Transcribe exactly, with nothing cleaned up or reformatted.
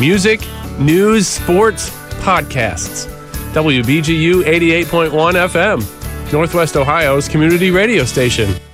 Music, news, sports, podcasts. W B G U eighty-eight point one F M, Northwest Ohio's community radio station.